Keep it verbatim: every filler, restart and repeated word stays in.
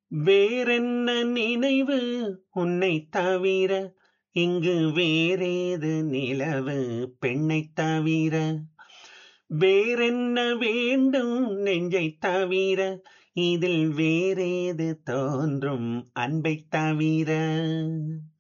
வேறென்ன நினைவு உன்னைத் தவிர இங்கு வேறேது நிலவு பெண்ணைத் தவிர வேறென்ன வேண்டும் நெஞ்சைத் தவிர இதில் வேறேது தோன்றும் அன்பைத் தவிர